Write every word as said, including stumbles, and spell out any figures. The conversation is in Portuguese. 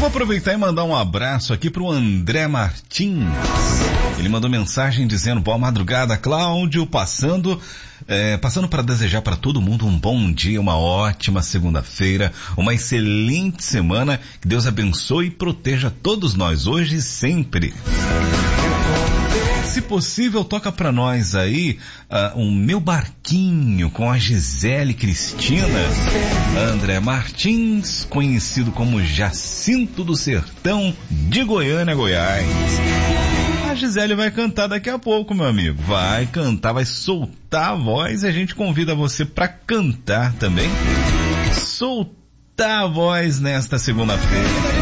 aproveitar e mandar um abraço aqui pro André Martins. Ele mandou mensagem dizendo: boa madrugada, Cláudio, passando é, passando para desejar para todo mundo um bom dia, uma ótima segunda-feira, uma excelente semana, que Deus abençoe e proteja todos nós hoje e sempre. Se possível, toca pra nós aí uh, um Meu Barquinho com a Gisele Cristina. André Martins, conhecido como Jacinto do Sertão de Goiânia, Goiás. A Gisele vai cantar daqui a pouco, meu amigo. Vai cantar, vai soltar a voz e a gente convida você pra cantar também. Soltar a voz nesta segunda-feira.